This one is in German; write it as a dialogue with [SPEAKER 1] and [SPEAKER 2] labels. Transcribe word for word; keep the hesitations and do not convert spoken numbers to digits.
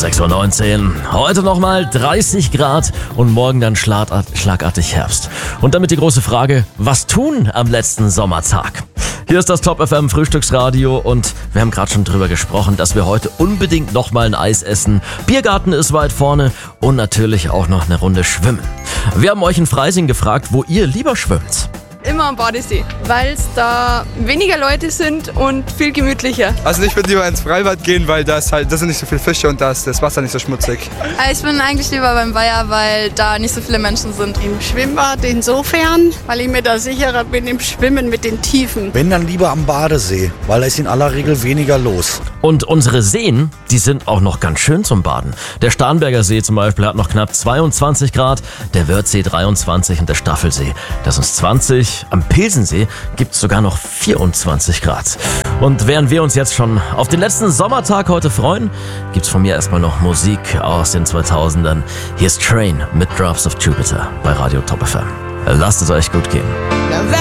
[SPEAKER 1] sechs Uhr neunzehn. Heute nochmal dreißig Grad und morgen dann schlagartig Herbst. Und damit die große Frage, was tun am letzten Sommertag? Hier ist das Top F M Frühstücksradio und wir haben gerade schon drüber gesprochen, dass wir heute unbedingt nochmal ein Eis essen. Biergarten ist weit vorne und natürlich auch noch eine Runde schwimmen. Wir haben euch in Freising gefragt, wo ihr lieber schwimmt.
[SPEAKER 2] Immer am Badesee, weil es da weniger Leute sind und viel gemütlicher.
[SPEAKER 3] Also ich würde lieber ins Freibad gehen, weil da, ist halt, da sind nicht so viele Fische und da ist das Wasser nicht so schmutzig.
[SPEAKER 2] Ich bin eigentlich lieber beim Weiher, weil da nicht so viele Menschen sind.
[SPEAKER 4] Im Schwimmbad insofern, weil ich mir da sicherer bin im Schwimmen mit den Tiefen.
[SPEAKER 5] Wenn, dann lieber am Badesee, weil da ist in aller Regel weniger los.
[SPEAKER 1] Und unsere Seen, die sind auch noch ganz schön zum Baden. Der Starnberger See zum Beispiel hat noch knapp zweiundzwanzig Grad, der Wörthsee dreiundzwanzig und der Staffelsee, das ist zwanzig. Am Pilsensee gibt es sogar noch vierundzwanzig Grad. Und während wir uns jetzt schon auf den letzten Sommertag heute freuen, gibt es von mir erstmal noch Musik aus den zweitausendern. Hier ist Train mit Drops of Jupiter bei Radio Top F M. Lasst es euch gut gehen.